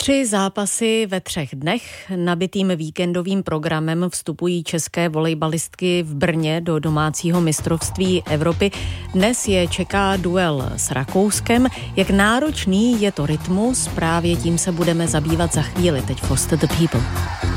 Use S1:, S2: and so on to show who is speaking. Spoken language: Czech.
S1: 3 zápasy ve 3 dnech. Nabitým víkendovým programem vstupují české volejbalistky v Brně do domácího mistrovství Evropy. Dnes je čeká duel s Rakouskem. Jak náročný je to rytmus, právě tím se budeme zabývat za chvíli. Teď Foster the People.